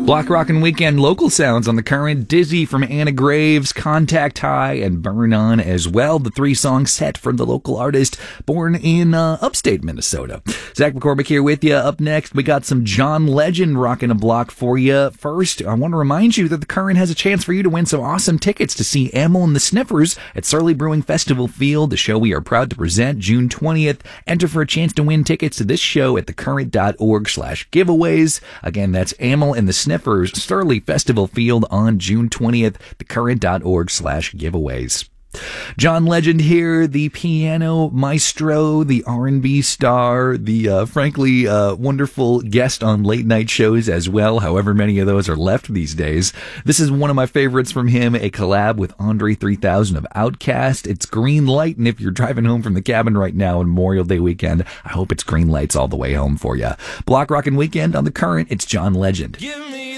Block Rockin' Weekend local sounds on the Current. Dizzy from Anna Graves, Contact High, and Burn On as well. The 3-song set from the local artist born in upstate Minnesota. Zach McCormick here with you. Up next, we got some John Legend rocking a block for you. First, I want to remind you that the Current has a chance for you to win some awesome tickets to see Amyl and the Sniffers at Surly Brewing Festival Field, the show we are proud to present June 20th. Enter for a chance to win tickets to this show at thecurrent.org/giveaways. Again, that's Amyl and the Sniffers, Surly Festival Field on June 20th, thecurrent.org/giveaways. John Legend here, the piano maestro, the R&B star, the frankly wonderful guest on late night shows as well, however many of those are left these days. This is one of my favorites from him, a collab with Andre 3000 of Outkast. It's Green Light, and if you're driving home from the cabin right now on Memorial Day weekend, I hope it's green lights all the way home for you. Block Rockin' Weekend on the Current, it's John Legend. Give me